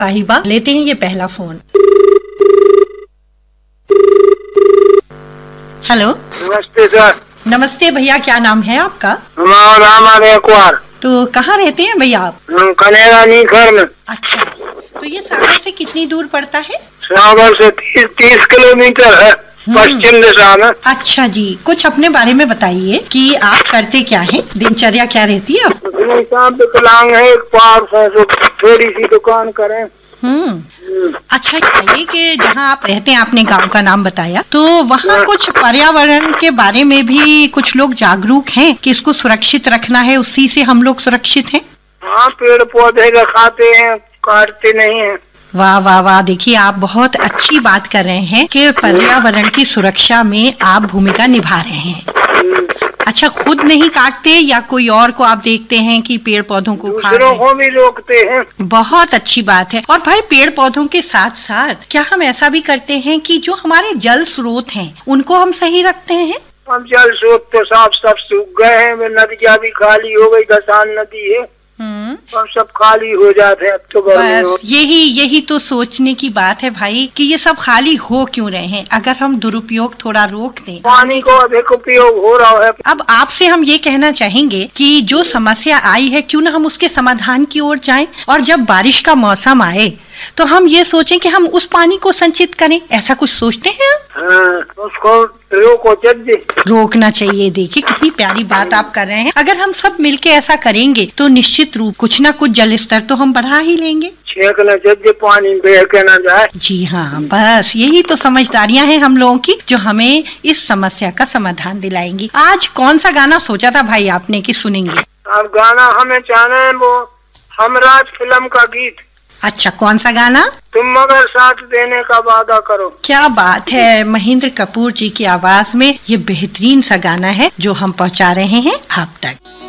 साहिबा लेते हैं ये पहला फोन। हेलो। नमस्ते सर। नमस्ते भैया, क्या नाम है आपका? कुआर। तो कहाँ रहते हैं भैया आप? कनेरा नीखर में। अच्छा, तो ये सागर से कितनी दूर पड़ता है? सागर से 30 किलोमीटर है पश्चिम दिशा में। अच्छा जी, कुछ अपने बारे में बताइए कि आप करते क्या हैं, दिनचर्या क्या रहती है आप? विकलांग है, एक पार है, तो थोड़ी सी दुकान करें। अच्छा, बताइए कि जहाँ आप रहते हैं, आपने गांव का नाम बताया, तो वहाँ कुछ पर्यावरण के बारे में भी कुछ लोग जागरूक हैं कि इसको सुरक्षित रखना है, उसी से हम लोग सुरक्षित हैं? हाँ, पेड़ पौधे लगाते हैं, काटते नहीं हैं। वाह वाह वाह, देखिए आप बहुत अच्छी बात कर रहे हैं कि पर्यावरण की सुरक्षा में आप भूमिका निभा रहे हैं। अच्छा, खुद नहीं काटते या कोई और को आप देखते हैं कि पेड़ पौधों को खा रहे हैं? दूसरों को भी रोकते हैं। बहुत अच्छी बात है। और भाई, पेड़ पौधों के साथ साथ क्या हम ऐसा भी करते हैं कि जो हमारे जल स्रोत हैं उनको हम सही रखते हैं? अब जल स्रोत तो साफ सब सूख गए हैं, नदियाँ भी खाली हो गई, दसान नदी है, अब सब खाली हो जाते हैं। अब तो बस यही तो सोचने की बात है भाई कि ये सब खाली हो क्यों रहे हैं। अगर हम दुरुपयोग थोड़ा रोक दें, पानी को अधिक उपयोग हो रहा है। अब आपसे हम ये कहना चाहेंगे कि जो समस्या आई है, क्यों न हम उसके समाधान की ओर जाएं, और जब बारिश का मौसम आए तो हम ये सोचें कि हम उस पानी को संचित करें। ऐसा कुछ सोचते हैं आप? हाँ, उसको रोकना चाहिए। देखिए कितनी प्यारी बात आप कर रहे हैं। अगर हम सब मिलके ऐसा करेंगे तो निश्चित रूप कुछ ना कुछ जल स्तर तो हम बढ़ा ही लेंगे। पानी बह के ना जाए। जी हाँ, बस यही तो समझदारियाँ हैं हम लोगों की, जो हमें इस समस्या का समाधान दिलाएंगी। आज कौन सा गाना सोचा था भाई आपने कि सुनेंगे? अब गाना हमें चाहना है वो हमराज फिल्म का गीत। अच्छा, कौन सा गाना? तुम मगर साथ देने का वादा करो। क्या बात है, महेंद्र कपूर जी की आवाज में ये बेहतरीन सा गाना है जो हम पहुंचा रहे हैं आप तक।